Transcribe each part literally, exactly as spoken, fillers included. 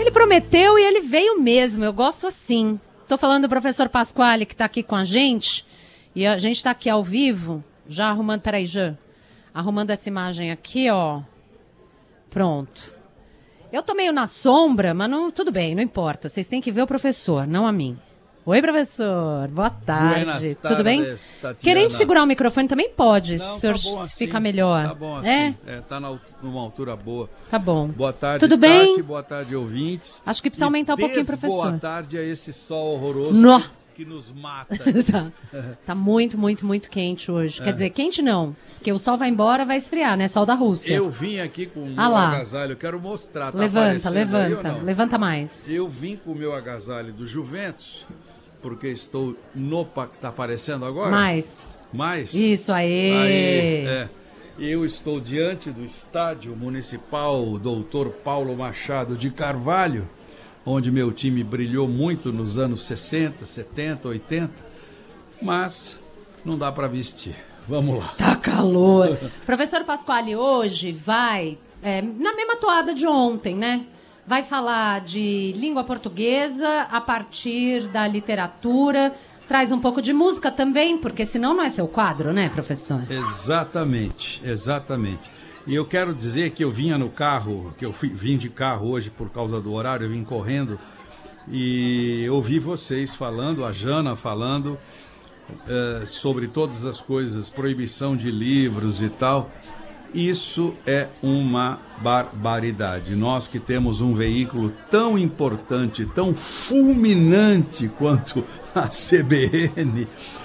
ele prometeu e ele veio mesmo, eu gosto assim. Tô falando do professor Pasquale, que tá aqui com a gente, e a gente tá aqui ao vivo, já arrumando, peraí, já, arrumando essa imagem aqui, ó. Pronto. Eu tô meio na sombra, mas não, tudo bem, não importa. Vocês têm que ver o professor, não a mim. Oi, professor. Boa tarde. Buenas tudo bem? Tardes, Tatiana. Querendo segurar o microfone também pode, não, se o senhor tá bom assim, fica melhor. Tá bom assim. É? É, tá na, numa altura boa. Tá bom. Boa tarde, tudo bem? Tati, boa tarde, ouvintes. Acho que precisa aumentar um pouquinho, professor. Boa tarde a esse sol horroroso no... que, que nos mata. tá. tá muito, muito, muito quente hoje. É. Quer dizer, quente não, porque o sol vai embora, vai esfriar, né? Sol da Rússia. Eu vim aqui com o meu ah lá. agasalho, eu quero mostrar. Tá levanta, levanta, levanta mais. Eu vim com o meu agasalho do Juventus, porque estou no... Tá aparecendo agora? Mais. Mais? Isso, aí. Aí, é. Eu estou diante do Estádio Municipal doutor Paulo Machado de Carvalho, onde meu time brilhou muito nos anos sessenta, setenta, oitenta, mas não dá para vestir. Vamos lá. Tá calor. Professor Pasquale hoje vai, é, na mesma toada de ontem, né? Vai falar de língua portuguesa a partir da literatura, traz um pouco de música também, porque senão não é seu quadro, né, professor? Exatamente, exatamente. E eu quero dizer que eu vinha no carro, que eu fui, vim de carro hoje por causa do horário, eu vim correndo e ouvi vocês falando, a Jana falando uh, sobre todas as coisas, proibição de livros e tal. Isso é uma barbaridade. Nós que temos um veículo tão importante, tão fulminante quanto a C B N,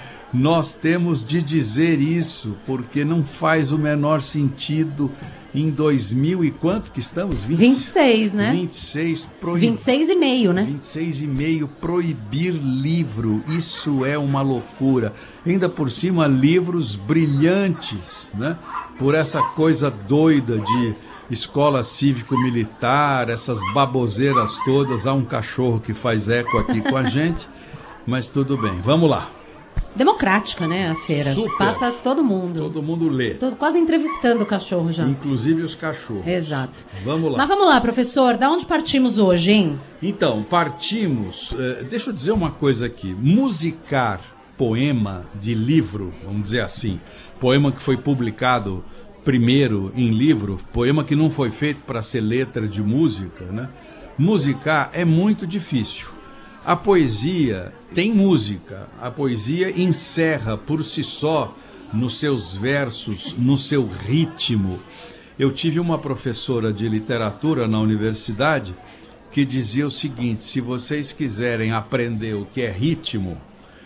nós temos de dizer isso, porque não faz o menor sentido em dois mil e quanto que estamos? vinte, vinte e seis, né? vinte e seis, proib... vinte e seis e meio, né? vinte e seis e meio, proibir livro, isso é uma loucura. Ainda por cima, livros brilhantes, né? Por essa coisa doida de escola cívico-militar, essas baboseiras todas. Há um cachorro que faz eco aqui com a gente, mas tudo bem, vamos lá. Democrática, né, a feira. Super. Passa todo mundo. Todo mundo lê. Tô quase entrevistando o cachorro já. Inclusive os cachorros. Exato. Vamos lá. Mas vamos lá, professor, da onde partimos hoje, hein? Então, partimos... Uh, deixa eu dizer uma coisa aqui. Musicar poema de livro, vamos dizer assim, poema que foi publicado primeiro em livro, poema que não foi feito para ser letra de música, né? Musicar é muito difícil. A poesia tem música, a poesia encerra por si só nos seus versos, no seu ritmo. Eu tive uma professora de literatura na universidade que dizia o seguinte: se vocês quiserem aprender o que é ritmo,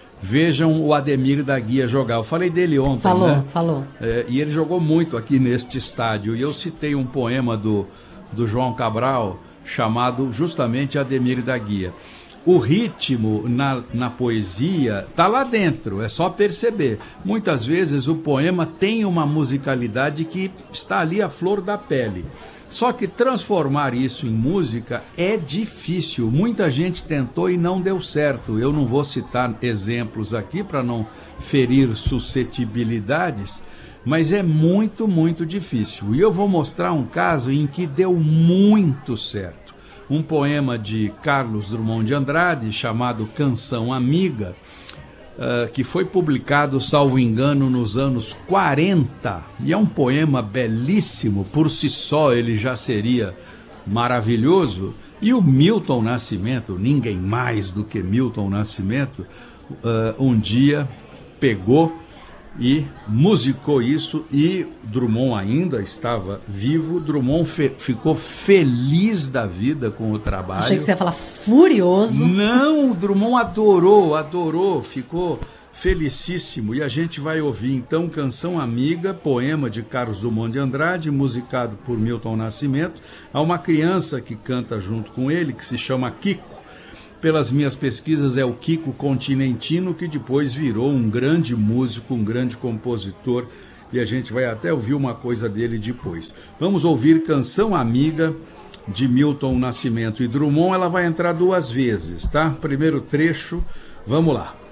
vejam o Ademir da Guia jogar. Eu falei dele ontem, falou, né? Falou, é, e ele jogou muito aqui neste estádio. E eu citei um poema do, do João Cabral chamado justamente Ademir da Guia. O ritmo na, na poesia está lá dentro, é só perceber. Muitas vezes o poema tem uma musicalidade que está ali à flor da pele. Só que transformar isso em música é difícil. Muita gente tentou e não deu certo. Eu não vou citar exemplos aqui para não ferir suscetibilidades, mas é muito, muito difícil. E eu vou mostrar um caso em que deu muito certo. Um poema de Carlos Drummond de Andrade, chamado Canção Amiga, uh, que foi publicado, salvo engano, nos anos quarenta. E é um poema belíssimo, por si só ele já seria maravilhoso. E o Milton Nascimento, ninguém mais do que Milton Nascimento, uh, um dia pegou e musicou isso, e Drummond ainda estava vivo. Drummond fe- ficou feliz da vida com o trabalho. Achei que você ia falar furioso. Não, Drummond adorou, adorou, ficou felicíssimo. E a gente vai ouvir então Canção Amiga, poema de Carlos Drummond de Andrade, musicado por Milton Nascimento. Há uma criança que canta junto com ele, que se chama Kiko. Pelas minhas pesquisas é o Kiko Continentino, que depois virou um grande músico, um grande compositor, e a gente vai até ouvir uma coisa dele depois. Vamos ouvir Canção Amiga, de Milton Nascimento e Drummond. Ela vai entrar duas vezes, tá? Primeiro trecho, vamos lá.